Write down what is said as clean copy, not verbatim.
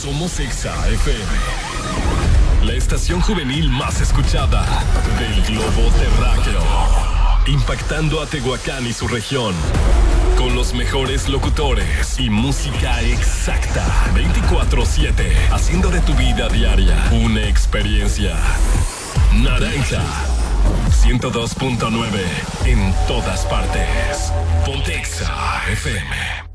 Somos Exa FM, la estación juvenil más escuchada del globo terráqueo, impactando a Tehuacán y su región, con los mejores locutores y música exacta, 24/7, haciendo de tu vida diaria una experiencia. Naranja 102.9 en todas partes. Ponte Exa FM.